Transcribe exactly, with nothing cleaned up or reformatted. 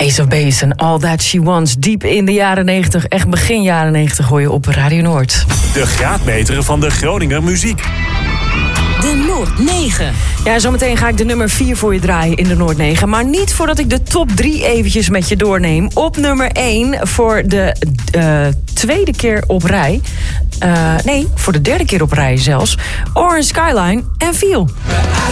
Ace of Base en All That She Wants. Diep in de jaren negentig, echt begin jaren negentig, hoor je op Radio Noord. De graadmeter van de Groninger muziek. De Noord negen. Ja, zometeen ga ik de nummer vier voor je draaien in de Noord negen. Maar niet voordat ik de top drie eventjes met je doorneem. Op nummer één voor de uh, tweede keer op rij. Uh, nee, voor de derde keer op rij zelfs. Orange Skyline en Feel.